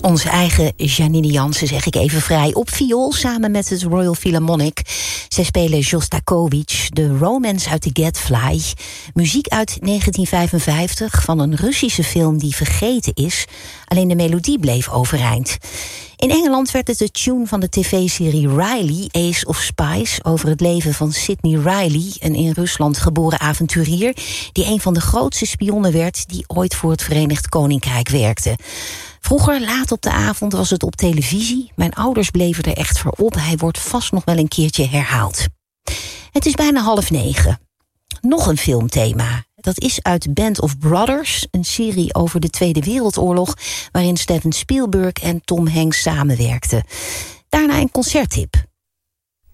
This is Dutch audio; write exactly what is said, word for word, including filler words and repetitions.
Onze eigen Janine Jansen, zeg ik even vrij, op viool samen met het Royal Philharmonic. Zij spelen Shostakovich, de Romance uit de Gadfly. Muziek uit negentien vijfenvijftig van een Russische film die vergeten is. Alleen de melodie bleef overeind. In Engeland werd het de tune van de tv-serie Riley, Ace of Spice, over het leven van Sidney Riley, een in Rusland geboren avonturier, die een van de grootste spionnen werd die ooit voor het Verenigd Koninkrijk werkte. Vroeger, laat op de avond, was het op televisie. Mijn ouders bleven er echt voor op. Hij wordt vast nog wel een keertje herhaald. Het is bijna half negen. Nog een filmthema. Dat is uit Band of Brothers, een serie over de Tweede Wereldoorlog, waarin Steven Spielberg en Tom Hanks samenwerkten. Daarna een concerttip.